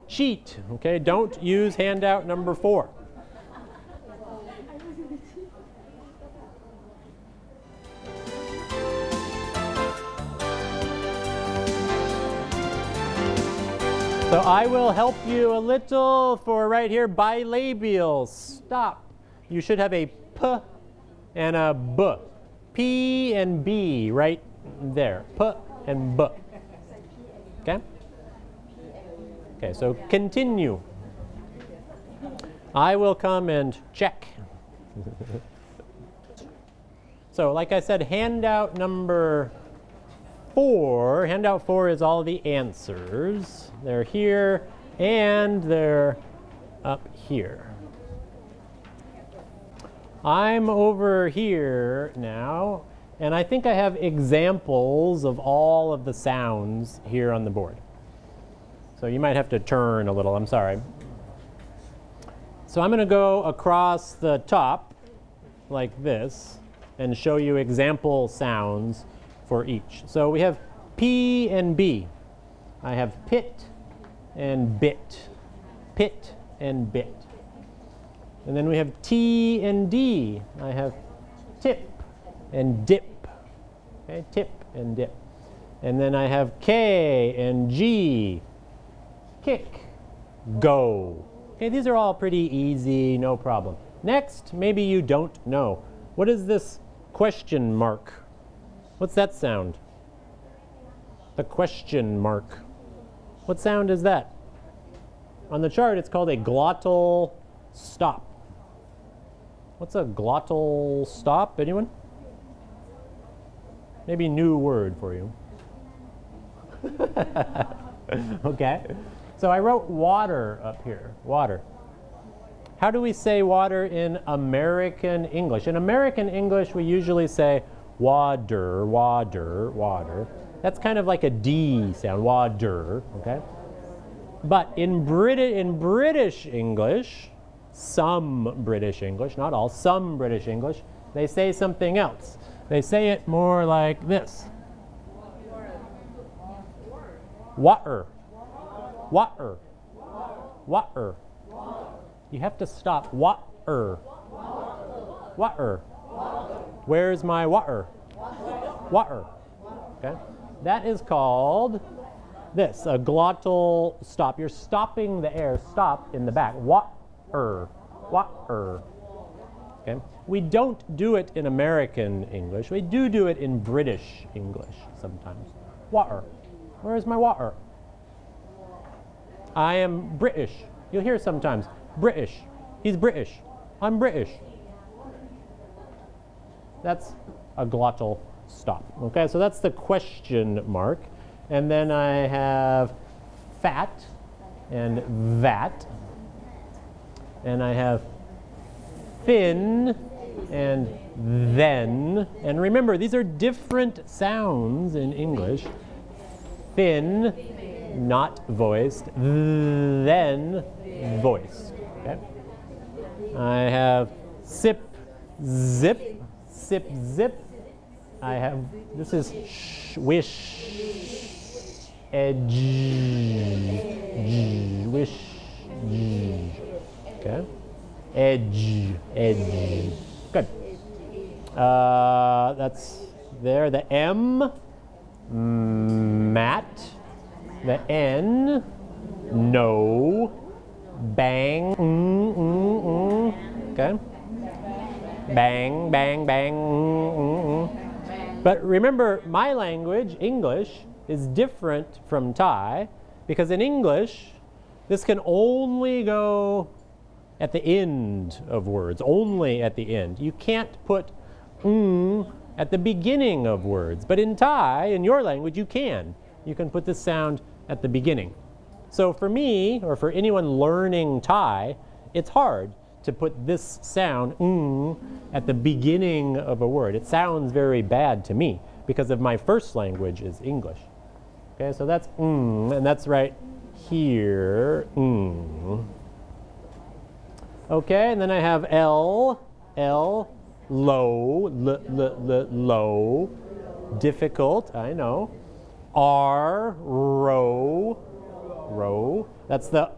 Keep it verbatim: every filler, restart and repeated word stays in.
cheat, okay? Don't use handout number four. So I will help you a little for right here, bilabial, stop. You should have a P and a B. P and B right there, P and B. Okay? Okay, so continue. I will come and check. So like I said, handout number four, handout four is all the answers. They're here and they're up here. I'm over here now, and I think I have examples of all of the sounds here on the board. So you might have to turn a little, I'm sorry. So I'm going to go across the top like this and show you example sounds for each. So we have P and B. I have pit and bit, pit and bit. And then we have T and D. I have tip and dip, okay, tip and dip. And then I have K and G, kick, go. Okay, these are all pretty easy, no problem. Next, maybe you don't know. What is this question mark? What's that sound? The question mark. What sound is that? On the chart, it's called a glottal stop. What's a glottal stop? Anyone? Maybe new word for you. Okay. So I wrote water up here. Water. How do we say water in American English? In American English, we usually say water, water, water. That's kind of like a D sound, water, okay? But in, Brit in British English, some British English, not all, some British English, they say something else. They say it more like this. Water. Water. Water. You have to stop. Water. Water. Where's my water? Water. Okay. That is called this, a glottal stop. You're stopping the air, stop in the back. Water. Water. Okay. We don't do it in American English. We do do it in British English sometimes. Water. Where is my water? I am British. You'll hear sometimes, British. He's British. I'm British. That's a glottal stop. Okay, so that's the question mark. And then I have fat and vat. And I have fin and then. And remember, these are different sounds in English. Fin, not voiced, then voiced. Okay? I have sip, zip, sip, zip. I have, this is sh, wish, edge, wish, okay? Edge, edge. Good. Uh, that's there. The M, mat. The N, no. Bang, mm, mm, mm. Okay? Bang, bang, bang, mm, mm, mm. But remember, my language, English, is different from Thai, because in English, this can only go at the end of words, only at the end. You can't put mm at the beginning of words. But in Thai, in your language, you can. You can put this sound at the beginning. So for me, or for anyone learning Thai, it's hard to put this sound, mm, at the beginning of a word. It sounds very bad to me because of my first language is English. Okay, so that's mm, and that's right here, mm. Okay, and then I have L, L, low, l, l, l, low, difficult, I know. R, row, row. That's the